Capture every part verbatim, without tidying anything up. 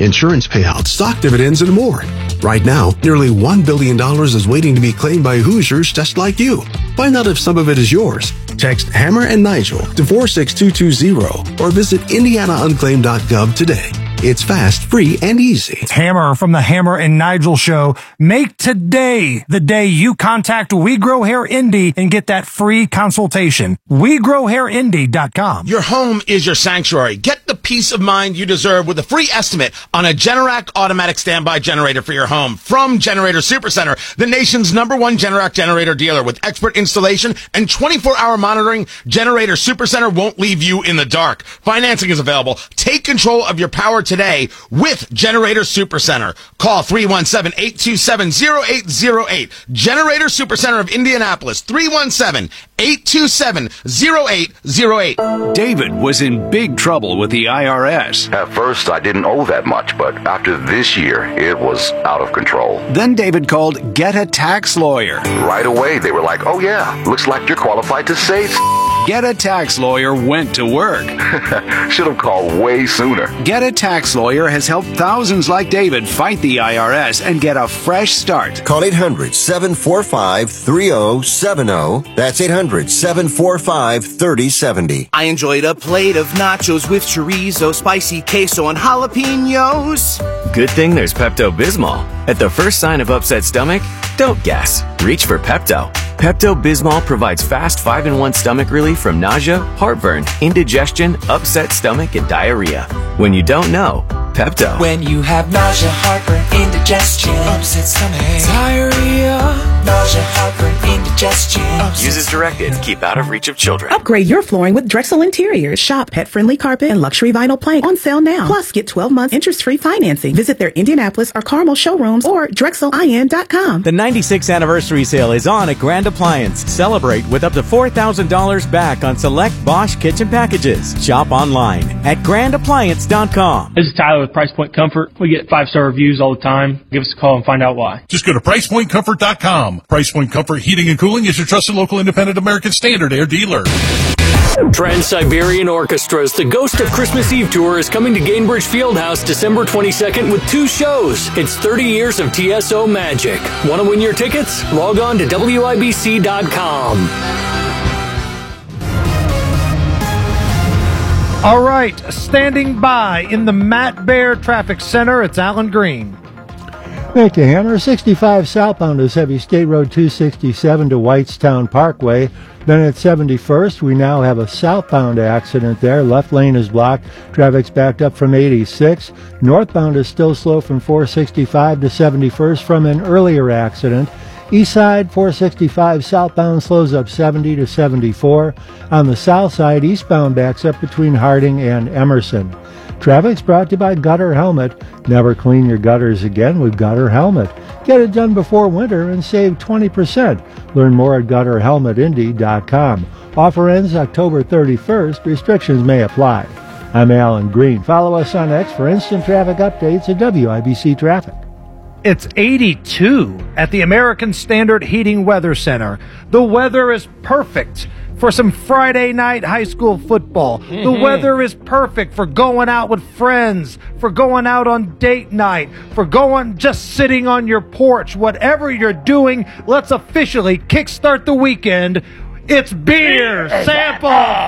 insurance payouts, stock dividends, and more. Right now, nearly one billion dollars is waiting to be claimed by Hoosiers just like you. Find out if some of it is yours. Text Hammer and Nigel to four six two two zero or visit indiana unclaimed dot gov today. It's fast, free, and easy. It's Hammer from the Hammer and Nigel Show. Make today the day you contact We Grow Hair Indy and get that free consultation. we grow hair indy dot com. Your home is your sanctuary. Get the peace of mind you deserve with a free estimate on a Generac automatic standby generator for your home from Generator Supercenter, the nation's number one Generac generator dealer with expert installation and twenty-four hour monitoring. Generator Supercenter won't leave you in the dark. Financing is available. Take control of your power today with Generator Supercenter. Call three one seven, eight two seven, zero eight zero eight. Generator Supercenter of Indianapolis, three one seven, eight two seven, zero eight zero eight. David was in big trouble with the I R S. At first, I didn't owe that much, but after this year, it was out of control. Then David called Get a Tax Lawyer. Right away, they were like, oh yeah, looks like you're qualified to save. Get a Tax Lawyer went to work. Should have called way sooner. Get a Tax Lawyer has helped thousands like David fight the I R S and get a fresh start. Call eight hundred, seven four five, three oh seven oh. That's eight hundred, seven four five, three oh seven oh. I enjoyed a plate of nachos with chorizo, spicy queso, and jalapenos. Good thing there's Pepto-Bismol. At the first sign of upset stomach, don't guess. Reach for Pepto. Pepto-Bismol provides fast five in one stomach relief from nausea, heartburn, indigestion, upset stomach, and diarrhea. When you don't know, Pepto. When you have nausea, heartburn, indigestion, upset stomach, diarrhea, nausea, heartburn, indigestion. Use as directed. Keep out of reach of children. Upgrade your flooring with Drexel Interiors. Shop pet-friendly carpet and luxury vinyl plank on sale now. Plus, get twelve months interest-free financing. Visit their Indianapolis or Carmel showrooms or drexel I N dot com. The ninety-sixth anniversary sale is on at Grand Appliance. Celebrate with up to four thousand dollars back on select Bosch kitchen packages. Shop online at grand appliance dot com. This is Tyler with Price Point Comfort. We get five-star reviews all the time. Give us a call and find out why. Just go to price point comfort dot com. Price Point Comfort Heating and Cooling is your trusted local independent American Standard Air dealer. Trans-Siberian Orchestra's The Ghost of Christmas Eve Tour is coming to Gainbridge Fieldhouse December twenty-second with two shows. It's thirty years of T S O magic. Want to win your tickets? Log on to W I B C dot com. All right, standing by in the Matt Bear Traffic Center, it's Alan Green. Thank you, Hammer. sixty-five southbound is heavy State Road two sixty-seven to Whitestown Parkway. Then at seventy-first, we now have a southbound accident there. Left lane is blocked. Traffic's backed up from eighty-six. Northbound is still slow from four sixty-five to seventy-first from an earlier accident. East side, four sixty-five southbound slows up seventy to seventy-four. On the south side, eastbound backs up between Harding and Emerson. Traffic's brought to you by Gutter Helmet. Never clean your gutters again with Gutter Helmet. Get it done before winter and save twenty percent. Learn more at gutter helmet indy dot com. Offer ends October thirty-first. Restrictions may apply. I'm Alan Green. Follow us on X for instant traffic updates at W I B C Traffic. It's eighty-two at the American Standard Heating Weather Center. The weather is perfect for some Friday night high school football. Mm-hmm. The weather is perfect for going out with friends, for going out on date night, for going just sitting on your porch. Whatever you're doing, let's officially kickstart the weekend. It's Beer Sample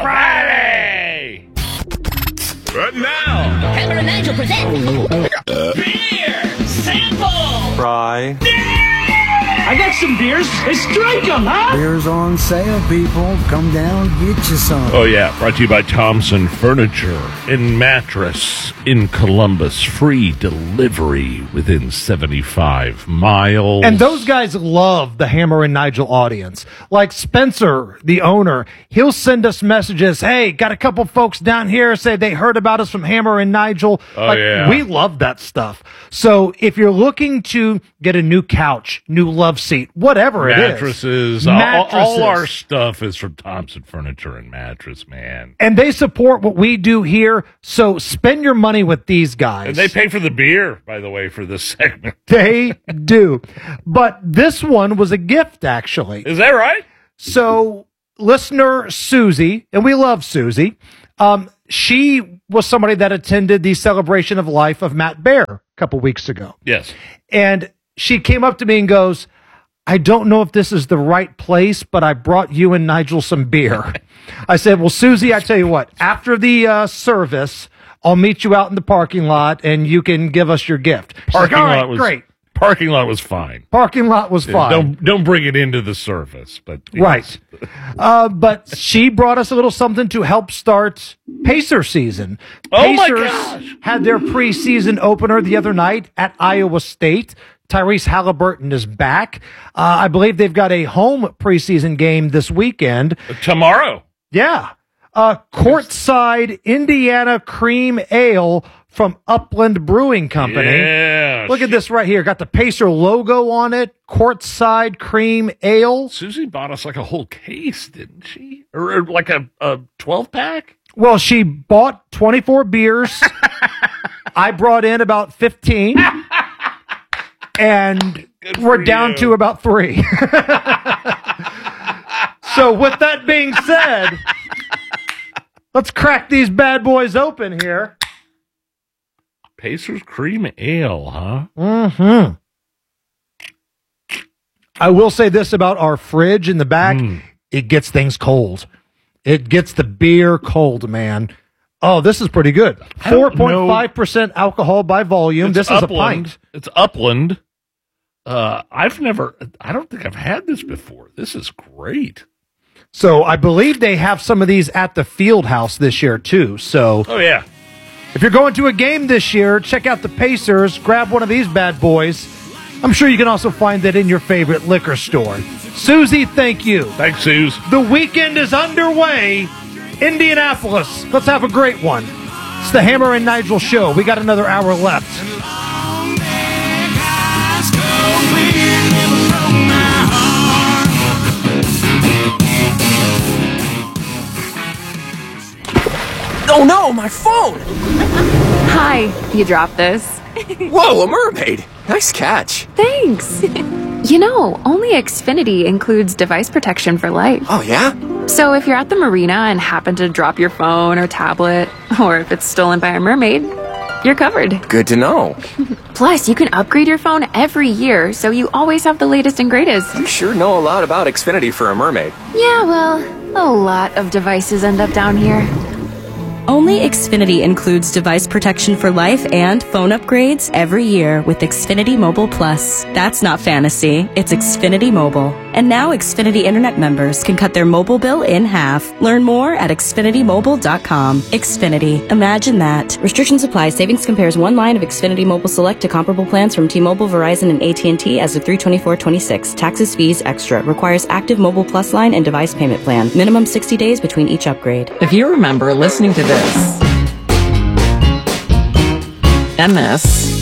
Friday! But now, Hammer and Nigel present uh, Beer Sample Fry. I got some beers. Let's drink them, huh? Beers on sale, people. Come down, get you some. Oh, yeah. Brought to you by Thompson Furniture and Mattress in Columbus. Free delivery within seventy-five miles. And those guys love the Hammer and Nigel audience. Like Spencer, the owner, he'll send us messages. Hey, got a couple folks down here say they heard about us from Hammer and Nigel. Oh, like, yeah. We love that stuff. So if you're looking to get a new couch, new love seat, whatever Mattresses, it is. all, Mattresses. all our stuff is from Thompson Furniture and Mattress, man. And they support what we do here, so spend your money with these guys. And they pay for the beer, by the way, for this segment. They do. But this one was a gift, actually. Is that right? So, listener Susie, and we love Susie, um, she was somebody that attended the celebration of life of Matt Bear a couple weeks ago. Yes. And she came up to me and goes, I don't know if this is the right place, but I brought you and Nigel some beer. I said, well, Susie, I tell you what, after the uh, service, I'll meet you out in the parking lot and you can give us your gift. Parking like, all right, lot was great. Parking lot was fine. Parking lot was fine. Don't don't bring it into the service, but yes. Right. uh, but she brought us a little something to help start Pacer season. Oh my Pacers gosh. had their preseason opener the other night at Iowa State. Tyrese Halliburton is back. Uh, I believe they've got a home preseason game this weekend. Tomorrow. Yeah. Uh, courtside Indiana Cream Ale from Upland Brewing Company. Yeah. Look at this right here. Got the Pacer logo on it. Courtside Cream Ale. Susie bought us like a whole case, didn't she? Or, or like a, a twelve pack? Well, she bought twenty-four beers. I brought in about fifteen. And we're down you. to about three. So with that being said, let's crack these bad boys open here. Pacers Cream Ale, huh? Mm-hmm. I will say this about our fridge in the back. Mm. It gets things cold. It gets the beer cold, man. Oh, this is pretty good. four point five percent alcohol by volume. It's this Upland. is a pint. It's Upland. Uh, I've never, I don't think I've had this before. This is great. So I believe they have some of these at the field house this year too. So, oh yeah, if you're going to a game this year, check out the Pacers, grab one of these bad boys. I'm sure you can also find that in your favorite liquor store. Susie, thank you. Thanks, Suze. The weekend is underway. Indianapolis. Let's have a great one. It's the Hammer and Nigel show. We got another hour left. Oh no, my phone! Hi, you dropped this. Whoa, a mermaid! Nice catch. Thanks. You know, only Xfinity includes device protection for life. Oh yeah? So if you're at the marina and happen to drop your phone or tablet, or if it's stolen by a mermaid, you're covered. Good to know. Plus, you can upgrade your phone every year, so you always have the latest and greatest. You sure know a lot about Xfinity for a mermaid. Yeah, well, a lot of devices end up down here. Only Xfinity includes device protection for life and phone upgrades every year with Xfinity Mobile Plus. That's not fantasy, it's Xfinity Mobile. And now Xfinity Internet members can cut their mobile bill in half. Learn more at Xfinity Mobile dot com. Xfinity. Imagine that. Restrictions apply. Savings compares one line of Xfinity Mobile Select to comparable plans from T-Mobile, Verizon, and A T and T as of three twenty-four twenty-six. Taxes, fees, extra. Requires active Mobile Plus line and device payment plan. Minimum sixty days between each upgrade. If you remember listening to this, and this,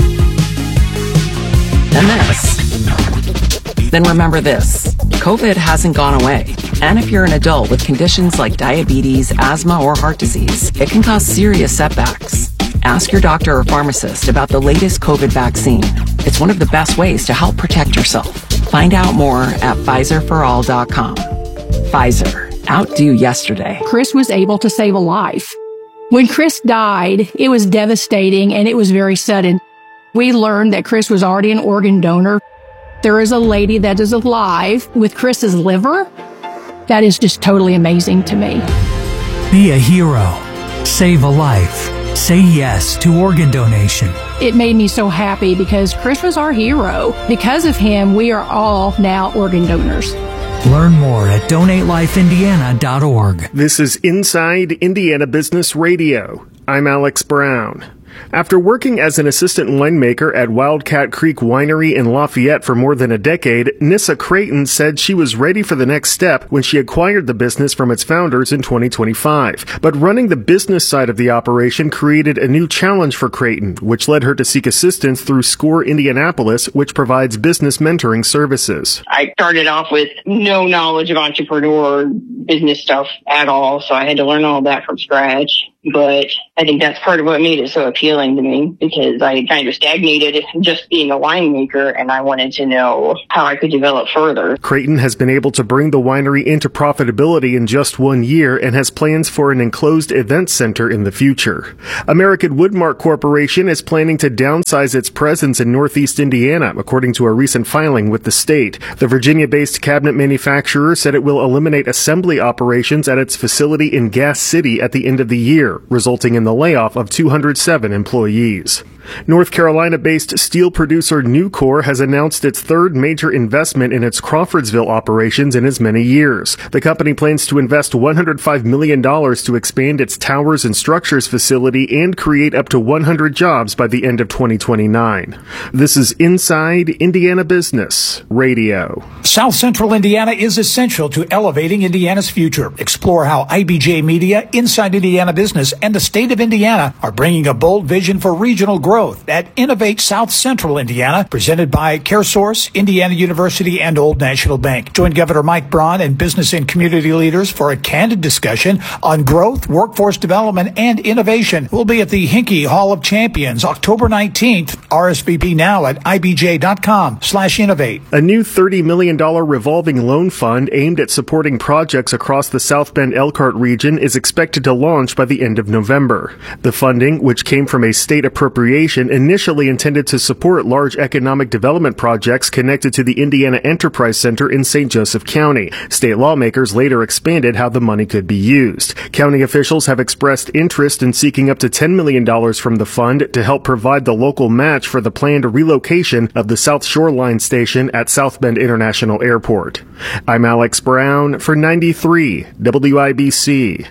and this, then remember this. COVID hasn't gone away. And if you're an adult with conditions like diabetes, asthma, or heart disease, it can cause serious setbacks. Ask your doctor or pharmacist about the latest COVID vaccine. It's one of the best ways to help protect yourself. Find out more at Pfizer for all dot com. Pfizer. Outdo yesterday. Chris was able to save a life. When Chris died, it was devastating and it was very sudden. We learned that Chris was already an organ donor. There is a lady that is alive with Chris's liver. That is just totally amazing to me. Be a hero. Save a life. Say yes to organ donation. It made me so happy because Chris was our hero. Because of him, we are all now organ donors. Learn more at donate life indiana dot org. This is Inside Indiana Business Radio. I'm Alex Brown. After working as an assistant winemaker at Wildcat Creek Winery in Lafayette for more than a decade, Nissa Creighton said she was ready for the next step when she acquired the business from its founders in twenty twenty-five. But running the business side of the operation created a new challenge for Creighton, which led her to seek assistance through SCORE Indianapolis, which provides business mentoring services. I started off with no knowledge of entrepreneur business stuff at all, so I had to learn all that from scratch. But I think that's part of what made it so appealing to me, because I kind of stagnated just being a winemaker, and I wanted to know how I could develop further. Creighton has been able to bring the winery into profitability in just one year and has plans for an enclosed event center in the future. American Woodmark Corporation is planning to downsize its presence in Northeast Indiana, according to a recent filing with the state. The Virginia-based cabinet manufacturer said it will eliminate assembly operations at its facility in Gas City at the end of the year, resulting in the layoff of two hundred seven employees. North Carolina-based steel producer Nucor has announced its third major investment in its Crawfordsville operations in as many years. The company plans to invest one hundred five million dollars to expand its towers and structures facility and create up to one hundred jobs by the end of twenty twenty-nine. This is Inside Indiana Business Radio. South Central Indiana is essential to elevating Indiana's future. Explore how I B J Media, Inside Indiana Business, and the state of Indiana are bringing a bold vision for regional growth at Innovate South Central Indiana, presented by CareSource, Indiana University, and Old National Bank. Join Governor Mike Braun and business and community leaders for a candid discussion on growth, workforce development, and innovation. We'll be at the Hinkey Hall of Champions October nineteenth. R S V P now at ibj.com slash innovate. A new thirty million dollars revolving loan fund aimed at supporting projects across the South Bend Elkhart region is expected to launch by the end of November. The funding, which came from a state appropriation, initially intended to support large economic development projects connected to the Indiana Enterprise Center in Saint Joseph County. State lawmakers later expanded how the money could be used. County officials have expressed interest in seeking up to ten million dollars from the fund to help provide the local match for the planned relocation of the South Shoreline Station at South Bend International Airport. I'm Alex Brown for ninety-three W I B C.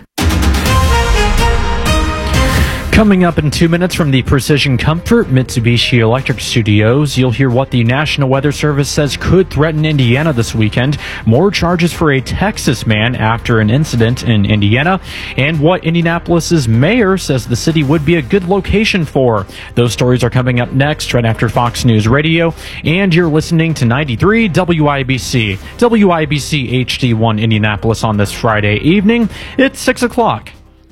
Coming up in two minutes from the Precision Comfort Mitsubishi Electric Studios, you'll hear what the National Weather Service says could threaten Indiana this weekend, more charges for a Texas man after an incident in Indiana, and what Indianapolis's mayor says the city would be a good location for. Those stories are coming up next, right after Fox News Radio, and you're listening to ninety-three W I B C. W I B C H D one Indianapolis on this Friday evening. It's six o'clock.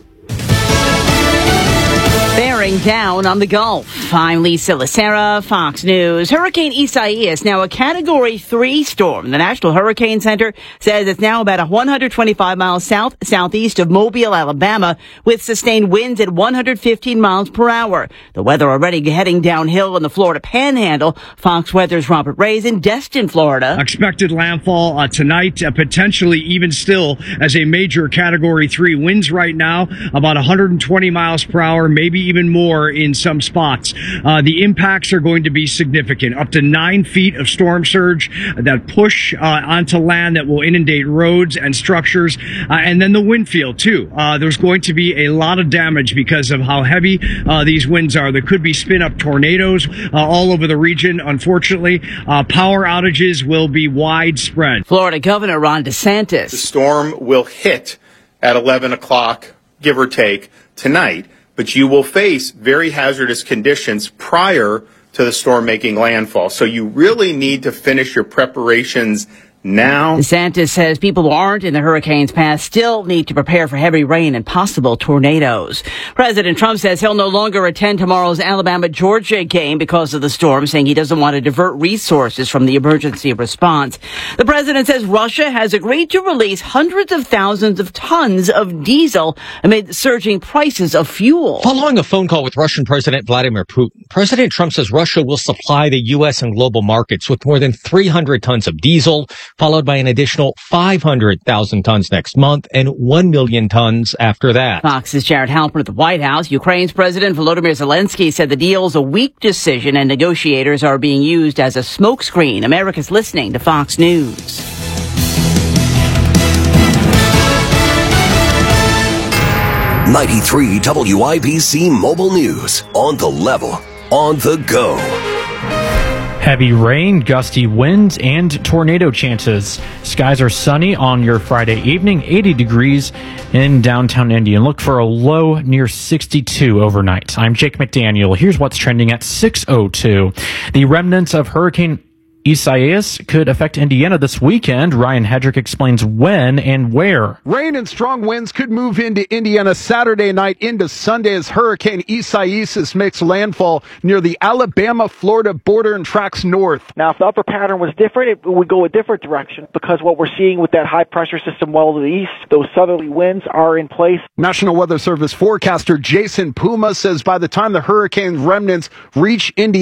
Bearing down on the Gulf. I'm Lisa Lacera, Fox News. Hurricane Isaias, now a Category three storm. The National Hurricane Center says it's now about one hundred twenty-five miles south-southeast of Mobile, Alabama, with sustained winds at one hundred fifteen miles per hour. The weather already heading downhill in the Florida Panhandle. Fox Weather's Robert Ray's in Destin, Florida. Expected landfall uh, tonight, uh, potentially even still as a major Category three. Winds right now about one hundred twenty miles per hour, maybe even more in some spots. Uh, the impacts are going to be significant. Up to nine feet of storm surge that push uh, onto land that will inundate roads and structures. Uh, and then the wind field, too. Uh, there's going to be a lot of damage because of how heavy uh, these winds are. There could be spin-up tornadoes uh, all over the region, unfortunately. Uh, power outages will be widespread. Florida Governor Ron DeSantis. The storm will hit at eleven o'clock, give or take, tonight. But you will face very hazardous conditions prior to the storm making landfall. So you really need to finish your preparations now. DeSantis says people who aren't in the hurricane's path still need to prepare for heavy rain and possible tornadoes. President Trump says he'll no longer attend tomorrow's Alabama-Georgia game because of the storm, saying he doesn't want to divert resources from the emergency response. The president says Russia has agreed to release hundreds of thousands of tons of diesel amid surging prices of fuel. Following a phone call with Russian President Vladimir Putin, President Trump says Russia will supply the U S and global markets with more than three hundred tons of diesel, followed by an additional five hundred thousand tons next month and one million tons after that. Fox's Jared Halpern at the White House. Ukraine's President Volodymyr Zelensky said the deal's a weak decision and negotiators are being used as a smokescreen. America's listening to Fox News. ninety-three W I B C Mobile News. On the level, on the go. Heavy rain, gusty winds, and tornado chances. Skies are sunny on your Friday evening, eighty degrees in downtown Indy, and look for a low near sixty-two overnight. I'm Jake McDaniel. Here's what's trending at six oh two. The remnants of Hurricane Isaias could affect Indiana this weekend. Ryan Hedrick explains when and where. Rain and strong winds could move into Indiana Saturday night into Sunday as Hurricane Isaias makes landfall near the Alabama-Florida border and tracks north. Now, if the upper pattern was different, it would go a different direction because what we're seeing with that high-pressure system well to the east, those southerly winds are in place. National Weather Service forecaster Jason Puma says by the time the hurricane's remnants reach Indiana,